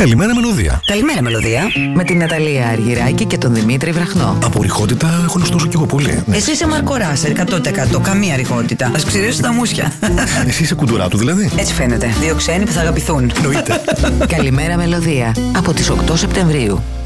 Καλημέρα Μελωδία. Καλημέρα Μελωδία. Με την Ναταλία Αργυράκη και τον Δημήτρη Βραχνό. Από ρηχότητα έχω ωστόσο κι εγώ πολύ. Εσύ είσαι Μαρκοράσερ 100%. Καμία ρηχότητα. Ας ξηρίσω τα μουσια. Εσύ είσαι κουντουράτου δηλαδή. Έτσι φαίνεται. Δύο ξένοι που θα αγαπηθούν. Εννοείται. Καλημέρα Μελωδία. Από τις 8 Σεπτεμβρίου.